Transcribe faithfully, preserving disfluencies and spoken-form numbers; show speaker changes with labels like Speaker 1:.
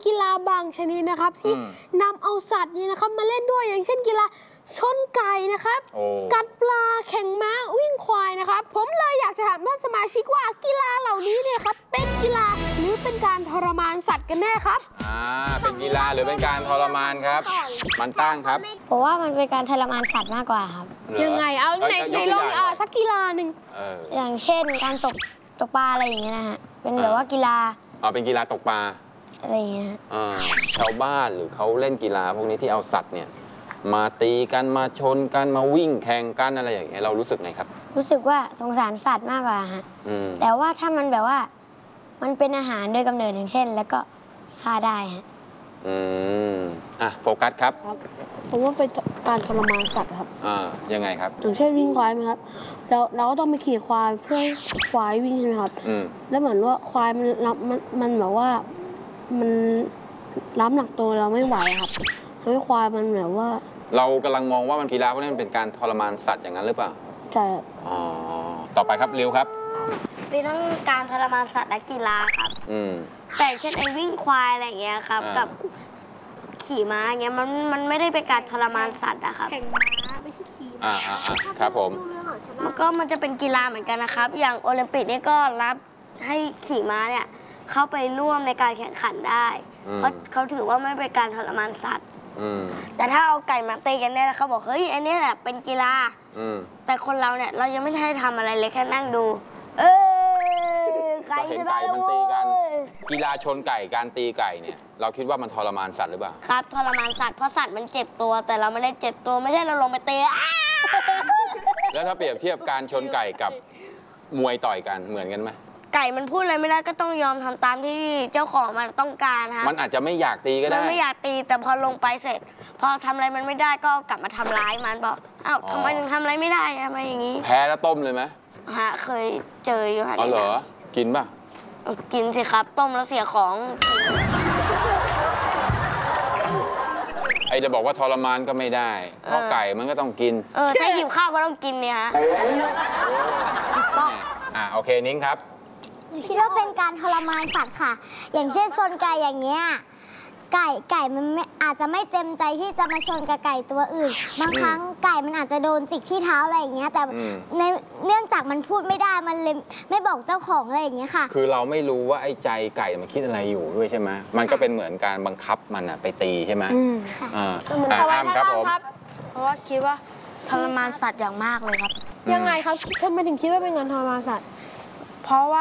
Speaker 1: กีฬาบางชนิดนะครับที่นำเอาสัตว์นี่นะครับมาเล่นด้วยอย่างเช่นกีฬาชนไก่นะครับกัดปลาแข่งม้าวิ่งควายนะครับผมเลยอยากจะถามท่านสมาชิกว่ากีฬาเหล่านี้เนี่ยครับเป็นกีฬาหรือเป็นการทรมานสัตว์กันแน่ครับ
Speaker 2: อ่าเป็นกีฬาหรือเป็นการทรมานครับมันตั้งครับ
Speaker 3: ผมว่ามันเป็นการทรมานสัตว์มากกว่าครับ
Speaker 1: ยังไงเอาในในลองสักกีฬาหนึ่ง
Speaker 3: อย่างเช่นการตกตกปลาอะไรอย่างเงี้ยนะฮะเป็นแบบว่ากีฬา
Speaker 2: อ๋อเป็นกีฬาตกปลา
Speaker 3: อะไรอย่างเงี้ย
Speaker 2: ชาวบ้านหรือเขาเล่นกีฬาพวกนี้ที่เอาสัตว์เนี่ยมาตีกันมาชนกันมาวิ่งแข่งกันอะไรอย่างเงี้ยเรารู้สึกไงครับ
Speaker 3: รู้สึกว่าสงสารสัตว์มากกว่าฮะแต่ว่าถ้ามันแบบว่ามันเป็นอาหารโดยกำเนิดอย่างเช่นแล้วก็ฆ่าได้ฮะ
Speaker 2: อืมอ่ะโฟกัสครับ
Speaker 1: ผมว่าเป็นการทรมานสัตว์ครับ
Speaker 2: อ่ายังไงครับ
Speaker 1: อย่างเช่นวิ่งควายไหมครับเราเราก็ต้องไปขี่ควายเพื่อควายวิ่งใช่ไหมครับแล้วเหมือนว่าควายมันรับมันมันแบบว่ามันรับหนักตัวเราไม่ไหวครับทำให้ควายมันแบบว่า
Speaker 2: เรากำลังมองว่ามันกีฬาพวกนี้มันเป็นการทรมานสัตว์อย่างนั้นหรือเปล่า
Speaker 1: ใช่
Speaker 2: อ๋อต่อไปครับริวครับ
Speaker 3: เป็นทั้งการทรมานสัตว์และกีฬาครับอืมแต่เช่นไอ้วิ่งควายอะไรอย่างเงี้ยครับกับขี่ม้าอย่างเงี้ยมันมันไม่ได้เป็นการทรมานสัตว์อะครับ
Speaker 1: แข่งม้าไม่ใช่ขี่
Speaker 2: อ่าอ่าครับผม
Speaker 3: มันก็มันจะเป็นกีฬาเหมือนกันนะครับอย่างโอลิมปิกนี่ก็รับให้ขี่ม้าเนี่ยเข้าไปร่วมในการแข่งขันได้เพราะเขาถือว่าไม่เป็นการทรมานสัตว์แต่ถ้าเอาไก่มาตีกันเนี่ยเขาบอกเฮ้ยอันนี้แหละเป็นกีฬาแต่คนเราเนี่ยเรายังไม่ได้ทำอะไรเลยแค่นั่งดูเออ
Speaker 2: ไก่ไก่มันตีกันกีฬาชนไก่การตีไก่เนี่ยเราคิดว่ามันทรมานสัตว์หรือเปล่า
Speaker 3: ครับทรมานสัตว์เพราะสัตว์มันเจ็บตัวแต่เราไม่ได้เจ็บตัวไม่ใช่เราลงไปเตะ
Speaker 2: แล้วถ้าเปรียบเทียบการชนไก่กับมวยต่อยกันเหมือนกันไหม
Speaker 3: ไก่มันพูดอะไรไม่ได้ก็ต้องยอมทำตามที่เจ้าของมันต้องการครับ
Speaker 2: มันอาจจะไม่อยากตีก็ได้
Speaker 3: มันไม่อยากตีแต่พอลงไปเสร็จพอทำอะไรมันไม่ได้ก็กลับมาทำร้ายมันบอกอ้าวทำไมถึงทำอะไรไม่ได้ทำไมอย่างนี้
Speaker 2: แพ้แล้วต้มเลยไหม
Speaker 3: ฮะเคยเจออยู่ค่ะ
Speaker 2: อ๋อเหรอกินป่ะ
Speaker 3: กินสิครับต้มแล้วเสียของ
Speaker 2: ไอจะบอกว่าทรมานก็ไม่ได้เพราะไก่มันก็ต้องกิน
Speaker 3: เออถ้าหิวข้าวก็ต้องกินเนี่ยฮะ
Speaker 2: อ่าโอเคนิ้งครับ
Speaker 4: คิดว่าเป็นการทรมานสัตว์ค่ะอย่างเช่นชนไก่อย่างเงี้ยไก่ไก่มันอาจจะไม่เต็มใจที่จะมาชนกับไก่ตัวอื่นบางครั้งไก่มันอาจจะโดนจิกที่เท้าอะไรอย่างเงี้ยแต่ในเนื่องจากมันพูดไม่ได้มันเลยไม่บอกเจ้าของอะไรอย่างเงี้ยค่ะ
Speaker 2: คือเราไม่รู้ว่าไอ้ใจไก่มันคิดอะไรอยู่ด้วยใช่ไหมมันก็เป็นเหมือนการบังคับมันอะไปตีใช่ไหมอ่า
Speaker 1: อ่ามครับผม
Speaker 3: เพราะว่าคิดว่าทรมานสัตว์อย่างมากเลยครับ
Speaker 1: ยังไงครับทำไมถึงคิดว่าเป็นการทรมานสัตว์
Speaker 3: เพราะว่า